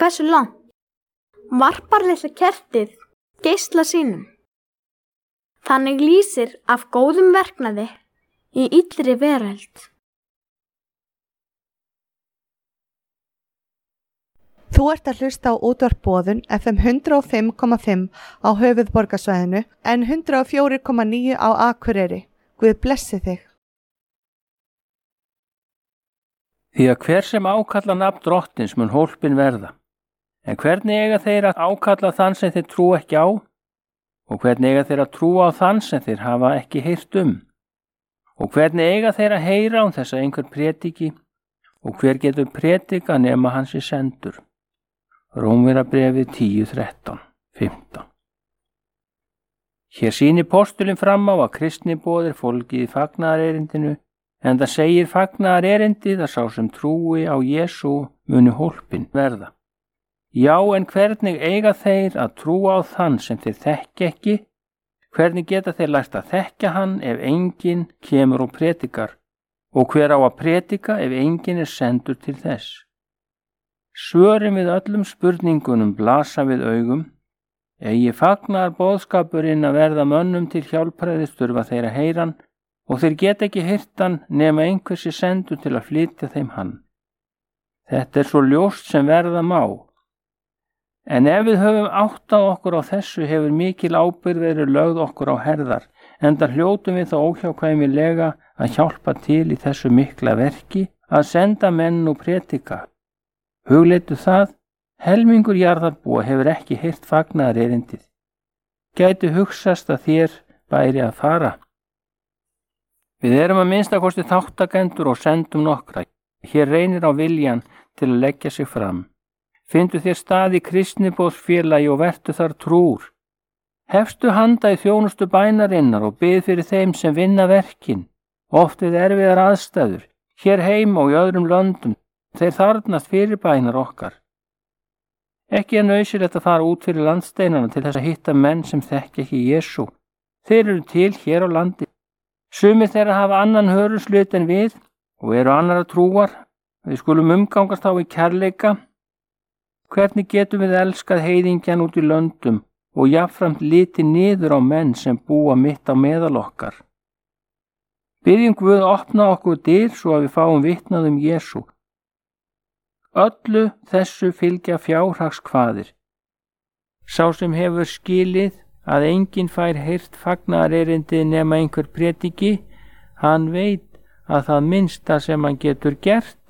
Hversu langt varpar litla kertið geisla sínum? Þannig lýsir af góðum verknaði í illri veröld. Þú ert að hlusta á útvarp Boðun FM 105,5 á höfuðborgarsvæðinu en 104,9 á Akureyri. Guð blessi þig. Því að hver sem ákalla nafn Drottins mun hólpin verða. En hvernig eiga þeir að ákalla þann sem þeir trú ekki á? Og hvernig eiga þeir að trúa á þann sem þeir hafa ekki heyrt um? Og hvernig eiga þeir að heyra án þess að einhver prédiki? Og hver getur prédika nema hann sé sendur? Rómverjabréfið 10:13-15. Hér sýnir postulinn fram á að kristniboð er fólgið í fagnaðarerindinu, en það segir fagnaðarerindið að sá sem trúi á Jesú muni hólpin verða. Já, en hvernig eiga þeir að trúa á þann sem þeir þekki ekki? Hvernig geta þeir lært að þekkja hann ef enginn kemur og prédikar? Og hver á að prédika ef enginn er sendur til þess? Svörin við öllum spurningunum blasa við augum. Eigi fagnaðar boðskapurinn að verða mönnum til hjálpræðis þurfa þeir að heyra hann og þeir geta ekki heyrt hann nema einhversi sendur til að flytja þeim hann. Þetta er svo ljóst sem verða má. En ef við höfum áttað okkur á þessu hefur mikil ábyrgð verið lögð okkur á herðar, enda hljótum við þá óhjákvæmilega að hjálpa til í þessu mikla verki að senda menn og prédika. Hugleitu það, helmingur jarðarbúa hefur ekki heyrt fagnaðarerindið. Gæti hugsast að þér bæri að fara. Við erum að minnstakosti þáttakendur og sendum nokkra. Hér reynir á viljan til að leggja sig fram. Findu þér stað í kristniboðsfélagi og vertu þar trúr. Hefstu handa í þjónustu bænarinnar og bið fyrir þeim sem vinna verkin, oft við erfiðar aðstæður, hér heim og í öðrum löndum. Þeir þarfnast fyrir bænar okkar. Ekki er nauðsynlegt að fara út fyrir landsteinana til þess að hitta menn sem þekki ekki Jesú. Þeir eru til hér á landi. Sumir þeirra hafa annan höruslut en við og eru annara trúar. Við skulum umgangast þá í kærleika. Hvernig getum við elskað heiðingjan út í löndum og jafnframt litið niður á menn sem búa mitt á meðal okkar? Biðjum Guð að opna okkur dyr svo að við fáum vitnað Jesú. Öllu þessu fylgja fjárhagskvaðir. Sá sem hefur skilið að enginn fær heyrt fagnaðarerindið nema einhver prédiki, hann veit að það minnsta sem hann getur gert